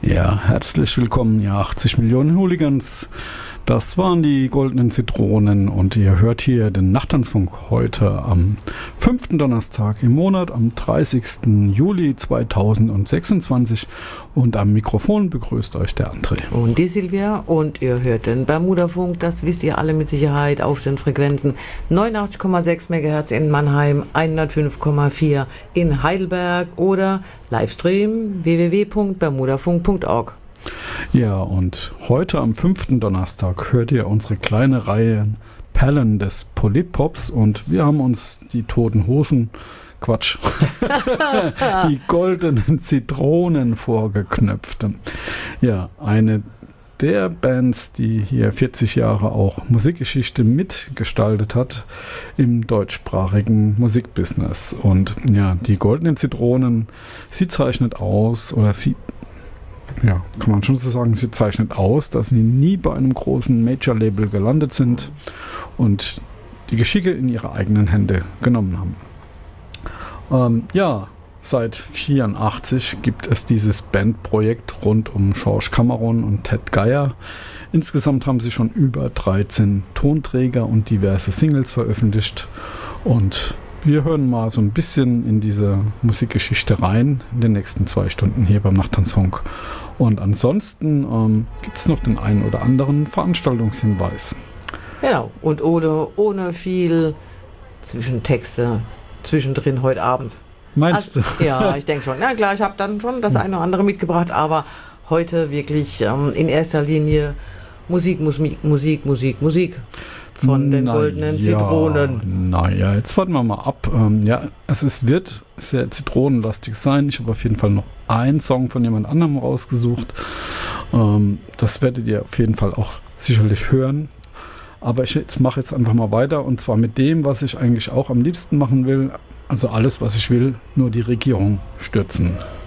Ja, herzlich willkommen, ihr 80 Millionen Hooligans. Das waren die goldenen Zitronen und ihr hört hier den Nachttanzfunk heute am 5. Donnerstag im Monat, am 30. Juli 2026 und am Mikrofon begrüßt euch der André. Und die Silvia und ihr hört den Bermudafunk, das wisst ihr alle mit Sicherheit auf den Frequenzen 89,6 MHz in Mannheim, 105,4 in Heidelberg oder Livestream www.bermudafunk.org. Ja, und heute am 5. Donnerstag hört ihr unsere kleine Reihe Perlen des Politpops und wir haben uns die Toten Hosen, Quatsch, die goldenen Zitronen vorgeknöpft. Ja, eine der Bands, die hier 40 Jahre auch Musikgeschichte mitgestaltet hat im deutschsprachigen Musikbusiness. Und ja, die goldenen Zitronen, sie zeichnet aus, oder sie kann man schon so sagen, sie zeichnet aus, dass sie nie bei einem großen Major-Label gelandet sind und die Geschicke in ihre eigenen Hände genommen haben. Seit 1984 gibt es dieses Bandprojekt rund um George Cameron und Ted Geier. Insgesamt haben sie schon über 13 Tonträger und diverse Singles veröffentlicht und wir hören mal so ein bisschen in diese Musikgeschichte rein in den nächsten 2 Stunden hier beim Nachttanzfunk. Und ansonsten gibt es noch den einen oder anderen Veranstaltungshinweis. Genau, und ohne viel Zwischentexte zwischendrin heute Abend. Meinst du? Ja, ich denke schon. Ja klar, ich habe dann schon das eine oder andere mitgebracht, aber heute wirklich in erster Linie Musik von den goldenen Zitronen. Naja, jetzt warten wir mal ab. Es wird sehr zitronenlastig sein. Ich habe auf jeden Fall noch einen Song von jemand anderem rausgesucht. Das werdet ihr auf jeden Fall auch sicherlich hören. Aber ich mache jetzt einfach mal weiter und zwar mit dem, was ich eigentlich auch am liebsten machen will. Also alles, was ich will, nur die Regierung stürzen.